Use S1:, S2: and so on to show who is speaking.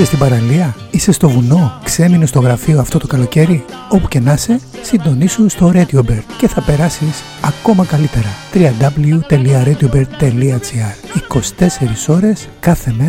S1: Είσαι στην παραλία, είσαι στο βουνό, ξέμεινε στο γραφείο αυτό το καλοκαίρι. Όπου και να είσαι, συντονίσου στο RadioBird και θα περάσεις ακόμα καλύτερα. www.radiobird.gr 24 ώρες κάθε μέρα.